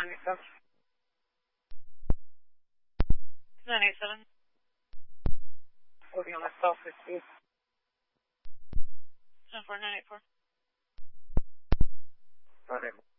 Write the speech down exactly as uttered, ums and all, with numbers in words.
nine eight seven. nine eight seven. Holding on myself, fifteen. ten four nine eight four. nine eight four.